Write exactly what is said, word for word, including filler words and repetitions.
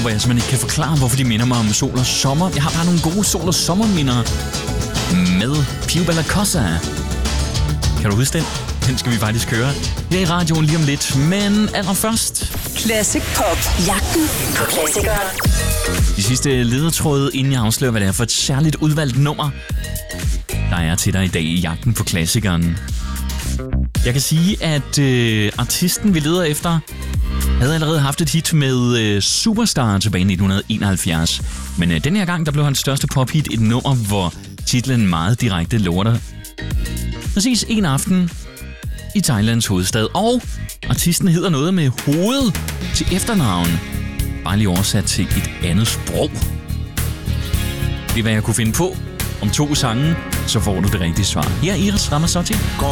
hvor jeg simpelthen ikke kan forklare, hvorfor de minder mig om sol og sommer. Jeg har bare nogle gode sol- og sommerminder med Pio Bella Cosa. Kan du huske den? Den skal vi faktisk høre her i radioen lige om lidt. Men allerførst... Classic Pop. Jagten på klassikere. De sidste ledetråde, inden jeg afslører, hvad det er for et særligt udvalgt nummer, der er til dig i dag i Jagten på klassikeren. Jeg kan sige, at øh, artisten, vi leder efter, havde allerede haft et hit med øh, Superstar tilbage i nitten enoghalvfjerds. Men øh, den her gang, der blev hans største pophit et nummer, hvor titlen meget direkte lover dig. Præcis en aften i Thailands hovedstad. Og artisten hedder noget med hovedet til efternavn. Bare lige oversat til et andet sprog. Det er, hvad jeg kunne finde på. Om to sange, så får du det rigtige svar. Her er Iris Ramazzotti. Går